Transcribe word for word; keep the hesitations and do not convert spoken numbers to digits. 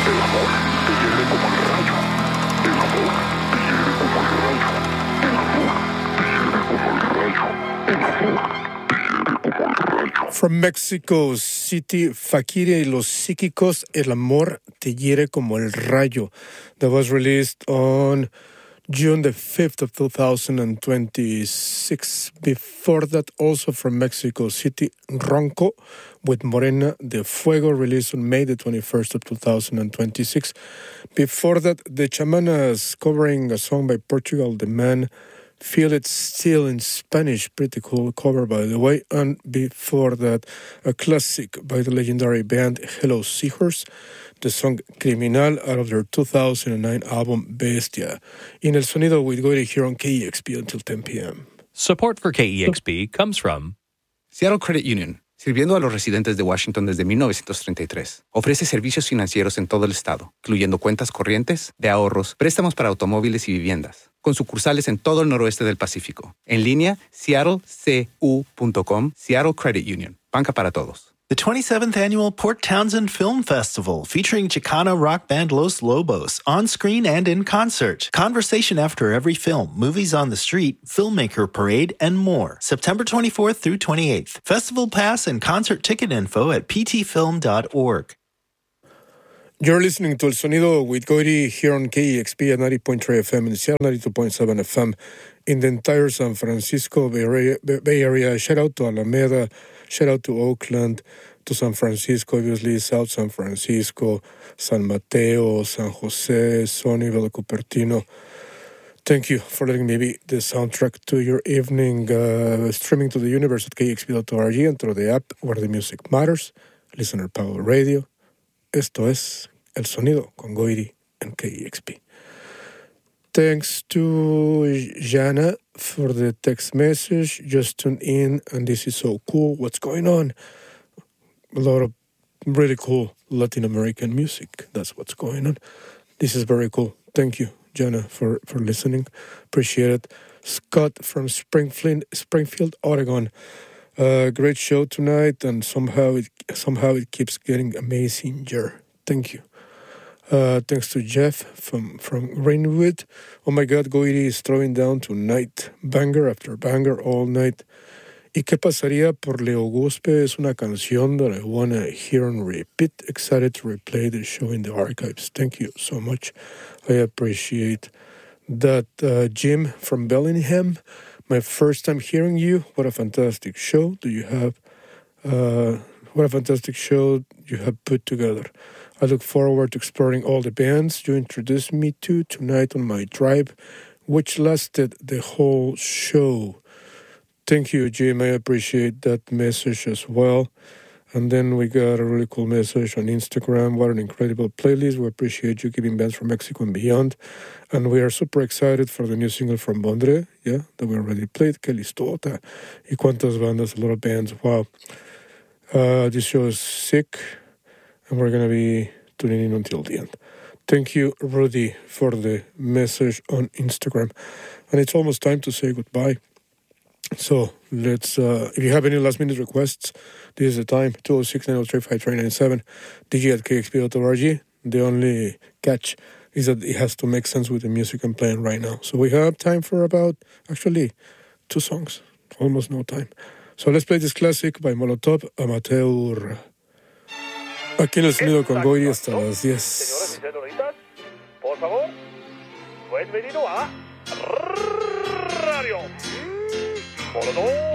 From Mexico City, Fakire y los Psíquicos, El amor te hiere como el rayo. That was released on June the fifth of two thousand twenty-six. Before that, also from Mexico City, Ronco with Morena de Fuego, released on May the twenty-first of two thousand twenty-six. Before that, the Chamanas covering a song by Portugal the Man, Feel It Still in Spanish, pretty cool cover by the way. And before that, a classic by the legendary band Hello Seahorse, the song Criminal out of their two thousand nine album Bestia. In El Sonido with Goiri here on K E X P until ten p.m. Support for K E X P comes from Seattle Credit Union, sirviendo a los residentes de Washington desde mil novecientos treinta y tres. Ofrece servicios financieros en todo el estado, incluyendo cuentas corrientes, de ahorros, préstamos para automóviles y viviendas, con sucursales en todo el noroeste del Pacífico. En línea, seattle c u punto com, Seattle Credit Union, banca para todos. The twenty-seventh Annual Port Townsend Film Festival, featuring Chicana rock band Los Lobos, on screen and in concert. Conversation after every film, movies on the street, filmmaker parade, and more. September twenty-fourth through twenty-eighth. Festival pass and concert ticket info at p t film dot org. You're listening to El Sonido with Goiri here on K E X P at ninety point three F M in Seattle, ninety-two point seven F M in the entire San Francisco Bay Area. Bay Area. Shout out to Alameda, shout out to Oakland, to San Francisco, obviously, South San Francisco, San Mateo, San Jose, Sunnyvale, Cupertino. Thank you for letting me be the soundtrack to your evening, uh, streaming to the universe at k x p dot org and through the app where the music matters, Listener Power Radio. Esto es El Sonido con Goiri and K E X P. Thanks to Jana for the text message. Just tuned in, and this is so cool. What's going on? A lot of really cool Latin American music. That's what's going on. This is very cool. Thank you, Jana, for, for listening. Appreciate it. Scott from Springfield, Springfield, Oregon. Uh, great show tonight, and somehow it somehow it keeps getting amazinger. Thank you. Uh, thanks to Jeff from, from Rainwood. Oh my God, Goiri is throwing down tonight. Banger after banger all night. ¿Y qué pasaría por Leo Guspe? Es una canción that I want to hear and repeat. Excited to replay the show in the archives. Thank you so much. I appreciate that. Uh, Jim from Bellingham. My first time hearing you. What a fantastic show do you have. Uh, what a fantastic show you have put together. I look forward to exploring all the bands you introduced me to tonight on my drive, which lasted the whole show. Thank you, Jim. I appreciate that message as well. And then we got a really cool message on Instagram. What an incredible playlist. We appreciate you giving bands from Mexico and beyond. And we are super excited for the new single from Bondre, yeah, that we already played. Que listota. Y cuántas bandas, a lot of bands. Wow. Uh, this show is sick, and we're going to be tuning in until the end. Thank you, Rudy, for the message on Instagram. And it's almost time to say goodbye. So let's, uh, if you have any last minute requests, this is the time, two oh six, nine oh three, five three nine seven, D J at k x p dot org. The only catch is that it has to make sense with the music I'm playing right now. So we have time for about, actually, two songs, almost no time. So let's play this classic by Molotov, Amateur. Aquí en El Sonido con Goiri hasta las diez. Señoras y señoritas, por favor, bienvenido a Radio Molotov.